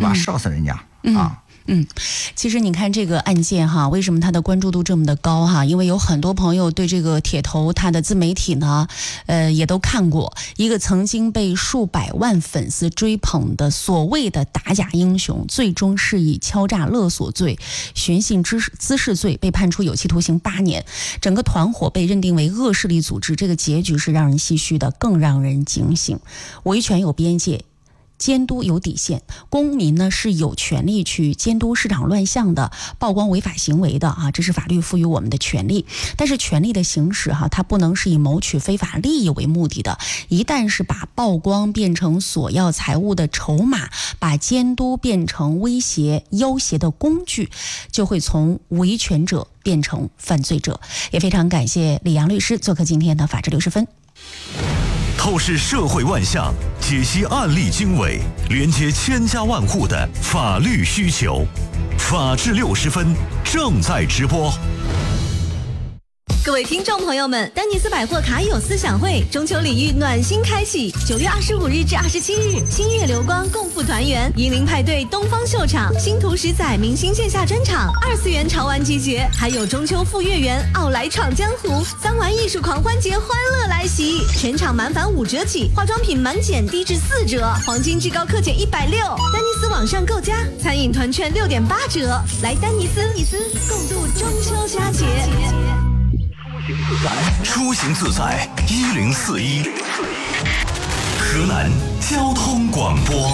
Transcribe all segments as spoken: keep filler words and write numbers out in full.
吧？烧死人家、 嗯、 啊！ 嗯，其实你看这个案件哈，为什么它的关注度这么的高哈？因为有很多朋友对这个铁头他的自媒体呢，呃，也都看过。一个曾经被数百万粉丝追捧的所谓的打假英雄，最终是以敲诈勒索罪、寻衅滋事罪被判处有期徒刑八年，整个团伙被认定为恶势力组织，这个结局是让人唏嘘的，更让人警醒。维权有边界，监督有底线，公民呢是有权利去监督市场乱象的，曝光违法行为的啊，这是法律赋予我们的权利。但是权利的行使哈、啊，它不能是以谋取非法利益为目的的。一旦是把曝光变成索要财物的筹码，把监督变成威胁要挟的工具，就会从维权者变成犯罪者。也非常感谢李阳律师做客今天的法治六十分。 透视社会万象，解析案例经纬，连接千家万户的法律需求。法治六十分正在直播。 各位听众朋友们，丹尼斯百货卡友思想会中秋礼遇暖心开启，九月二十五日至二十七日，星月流光共赴团圆，银铃派对东方秀场，星途十载明星线下专场，二次元潮玩集结，还有中秋赴月圆，奥莱闯江湖，三玩艺术狂欢节欢乐来袭，全场满返五折起，化妆品满减低至四折，黄金至高克减一百六，丹尼斯网上购价，餐饮团券六点八折，来丹尼斯，尼斯共度中秋佳节。 出行自在一零四一，河南交通广播。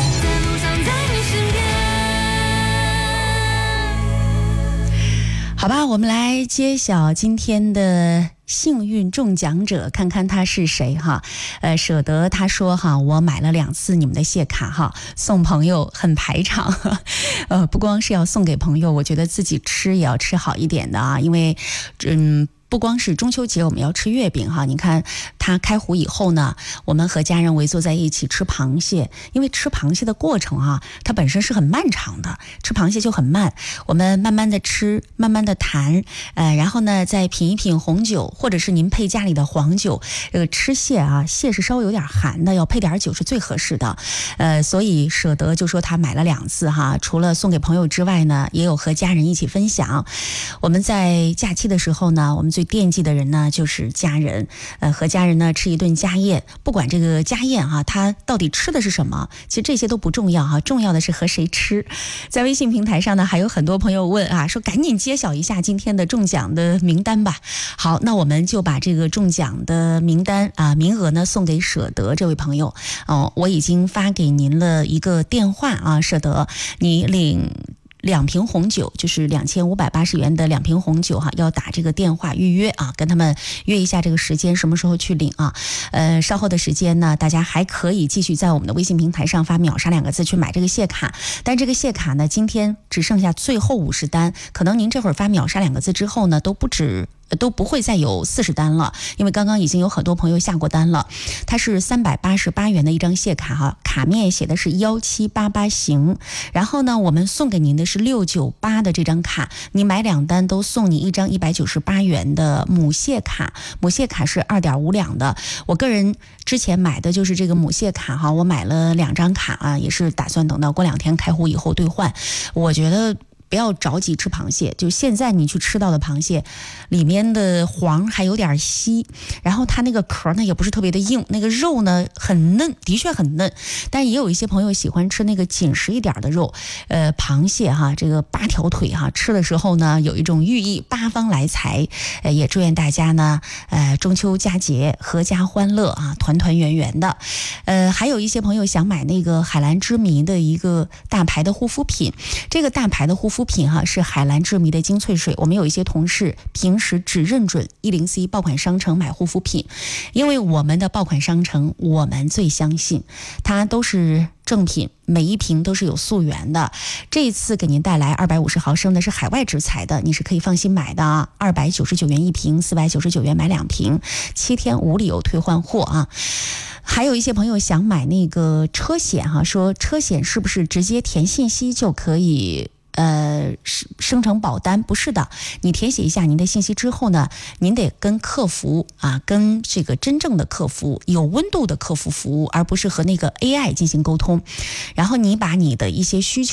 好吧，我们来揭晓今天的幸运中奖者，看看他是谁哈。呃，舍得他说哈，我买了两次你们的谢卡哈，送朋友很排场。呃，不光是要送给朋友，我觉得自己吃也要吃好一点的啊，因为嗯。不光是中秋节我们要吃月饼哈，你看它开壶以后呢，我们和家人围坐在一起吃螃蟹，因为吃螃蟹的过程啊，它本身是很漫长的，吃螃蟹就很慢，我们慢慢的吃，慢慢的谈，呃，然后呢再品一品红酒，或者是您配家里的黄酒。这个吃蟹啊，蟹是稍微有点寒的，要配点酒是最合适的。呃，所以舍得就说他买了两次哈，除了送给朋友之外呢，也有和家人一起分享。我们在假期的时候呢，我们最惦记的人呢就是家人，呃，和家人呢吃一顿家宴，不管这个家宴哈、啊，他到底吃的是什么，其实这些都不重要哈、啊，重要的是和谁吃。在微信平台上呢，还有很多朋友问啊，说赶紧揭晓一下今天的中奖的名单吧。好，那我们就把这个中奖的名单啊，名额呢送给舍得这位朋友。哦，我已经发给您了一个电话啊，舍得你领两瓶红酒，就是两千五百八十元的两瓶红酒哈，要打这个电话预约啊，跟他们约一下这个时间，什么时候去领啊？呃，稍后的时间呢，大家还可以继续在我们的微信平台上发秒杀两个字去买这个谢卡，但这个谢卡呢，今天只剩下最后五十单，可能您这会儿发秒杀两个字之后呢，都不止。都不会再有四十单了，因为刚刚已经有很多朋友下过单了。它是三百八十八元的一张谢卡哈，卡面写的是一七八八型。然后呢，我们送给您的是六九八的这张卡，你买两单都送你一张一百九十八元的母谢卡，母谢卡是二点五两的。我个人之前买的就是这个母谢卡哈，我买了两张卡啊，也是打算等到过两天开户以后兑换。我觉得不要着急吃螃蟹，就现在你去吃到的螃蟹里面的黄还有点稀，然后它那个壳呢也不是特别的硬，那个肉呢很嫩，的确很嫩，但也有一些朋友喜欢吃那个紧实一点的肉。呃，螃蟹哈，这个八条腿哈，吃的时候呢有一种寓意，八方来财。呃，也祝愿大家呢，呃，中秋佳节阖家欢乐啊，团团圆圆的。呃，还有一些朋友想买那个海蓝之谜的一个大牌的护肤品，这个大牌的护肤品哈是海蓝之谜的精粹水。我们有一些同事平时只认准一零四一爆款商城买护肤品，因为我们的爆款商城我们最相信，它都是正品，每一瓶都是有溯源的。这一次给您带来二百五十毫升的是海外制裁的，你是可以放心买的啊，二百九十九元一瓶，四百九十九元买两瓶，七天无理由退换货啊。还有一些朋友想买那个车险哈、啊，说车险是不是直接填信息就可以呃，生成保单？不是的，你填写一下您的信息之后呢，您得跟客服啊，跟这个真正的客服有温度的客服服务，而不是和那个 A I 进行沟通。然后你把你的一些需求